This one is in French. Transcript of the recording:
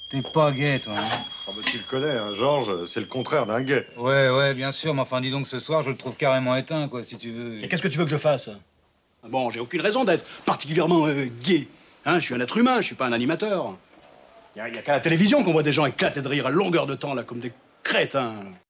T'es pas gay, toi, hein? Ah bah, tu le connais, hein, Georges, c'est le contraire d'un gay. Ouais, bien sûr, mais enfin, dis donc, ce soir, je le trouve carrément éteint, quoi, si tu veux. Et qu'est-ce que tu veux que je fasse? Bon, j'ai aucune raison d'être particulièrement gay. Hein, je suis un être humain, je suis pas un animateur. Y a qu'à la télévision qu'on voit des gens éclater de rire à longueur de temps, là, comme des crétins.